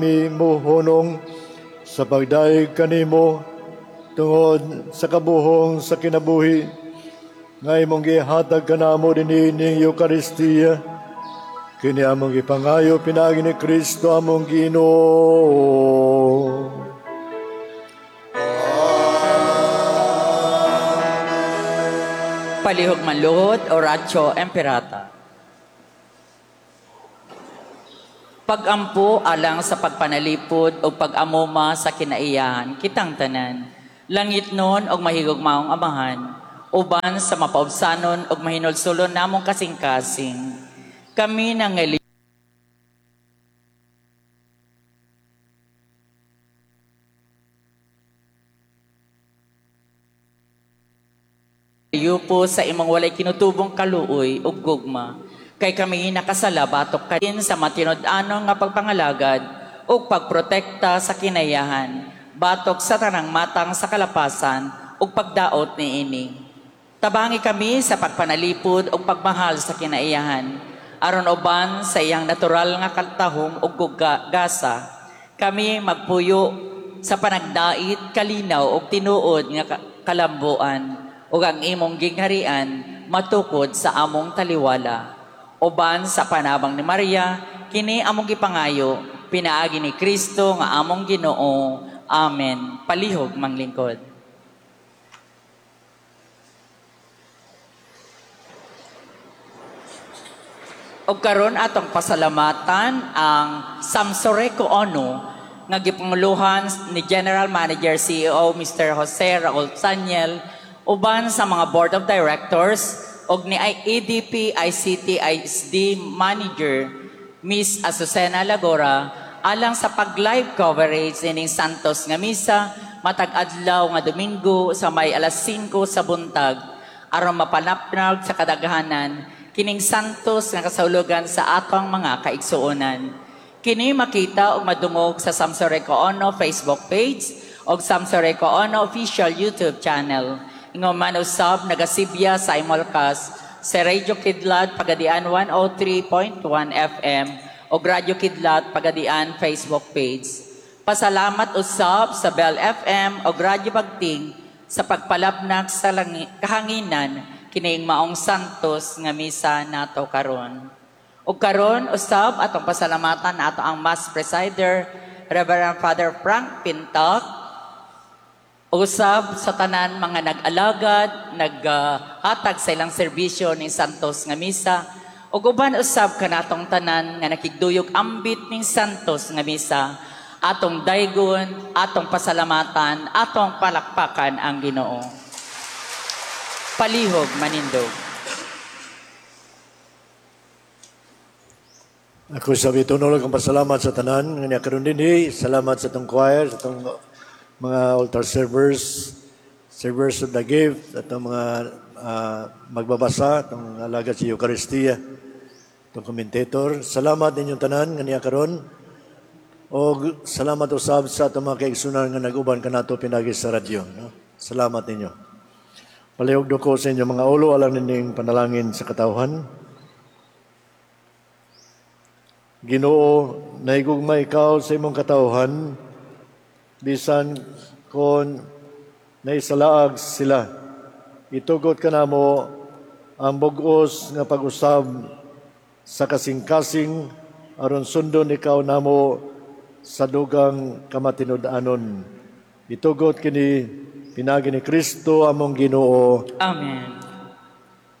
Mimuhunong sa pagdaig kanimo tungod sa kabuhong sa kinabuhi nga imong gihatag kanamo dinhi ning Eucharistia kini among gipangayo pinaagi ni Kristo among Ginoo. Palihog manluhod, Oratio Imperata. Pagampo alang sa pagpanalipod o pag-amuma sa kinaiyahan, kitang tanan. Langit nun og mahigugmaong amahan, uban sa mapaubsanon og mahinulsulon namong kasing-kasing. Kami nang yupo sa imong walay kinutubong kaluoy ug gugma. Kay kami nakasala batok kadin sa matinod-anon nga pagpangalagad ug pagprotekta sa kinayahan, batok sa tanang matang sa kalapasan ug pagdaot niini. Tabangi kami sa pagpanalipod ug pagmahal sa kinaiyahan, aron uban sa iyang natural nga katahom ug gasa. Kami magpuyo sa panagdait, kalinaw ug tinuod nga kalambuan ug ang imong gingharian matukod sa among taliwala. Uban sa panabang ni Maria, kini among gipangayo, pinaagi ni Kristo nga among Ginoo. Amen. Palihog manglingkod. Og karon atong pasalamatan ang Samsoreco Ono nga gipanguluhan ni General Manager CEO Mr. Jose Raul Sanyel uban sa mga Board of Directors og ni ADP ICT ISD Manager Miss Azucena Lagora alang sa pag-live coverage ining Santos nga misa matag adlaw nga Domingo sa may alas 5 sa buntag aron mapanapnag sa kadaghanan kining Santos nga kasaulogan sa atong mga kaigsuonan. Kini makita og madungog sa Samsoreco Ono Facebook page og Samsoreco Ono official YouTube channel. Ingon man usab nagasibya sa imolcast sa Radio Kidlat Pagadian 103.1 FM o Radio Kidlat Pagadian Facebook page. Pasalamat usab sa Bell FM o Radio Bagting sa pagpalabnak sa kahanginan kining maong Santos nga misa nato karon. Ug karon usab atong pasalamatan nato ang Mass Presider Reverend Father Frank Pintoc. Usab sa tanan mga nag-alagad, naghatag sa ilang serbisyo ni Santos nga misa. Ug uban usab kanatong tanan nga nakigduyog ambit ning Santos nga misa. Atong daygon, atong pasalamatan, atong palakpakan ang Ginoo. Palihog manindog. Ako sabi tunol ang pasalamat sa tanan nga karon dinhi. Salamat sa tong choir, sa tong mga altar servers of the gift, at ang mga magbabasa, itong alagad sa Eucharistia, itong commentator. Salamat ninyong tanan nga niya karon. O salamat usab sa itong mga kaigsunan nga nag-uban ka nato pinagi sa radyo. No? Salamat ninyo. Palihog do ko sa inyo mga ulo, alang ninyong panalangin sa katawhan. Ginoo, naigugma ikaw sa imong katawhan, bisan kon naisalaag sila. Itugot ka na mo ang bugos nga pag-usab sa kasing-kasing aron sundon ikaw namo sa dugang kamatinud-anon. Itugot kini pinagi ni Kristo among Ginoo. Amen.